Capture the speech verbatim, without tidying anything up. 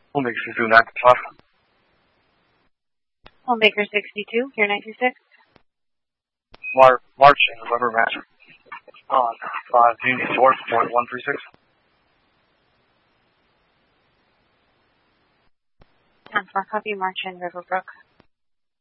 Homemaker sixty-two, nine five. Homemaker sixty-two, here nine two six. Mar March and November match. On five Unit four point one three six. ten four, copy, March and Riverbrook.